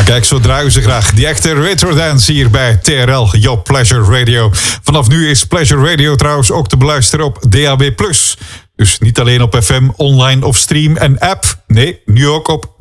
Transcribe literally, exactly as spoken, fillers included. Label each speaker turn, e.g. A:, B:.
A: Kijk, zo draaien ze graag. Die echte retro dance hier bij T R L, Your Pleasure Radio. Vanaf nu is Pleasure Radio trouwens ook te beluisteren op D A B plus. Dus niet alleen op F M, online of stream en app. Nee, nu ook op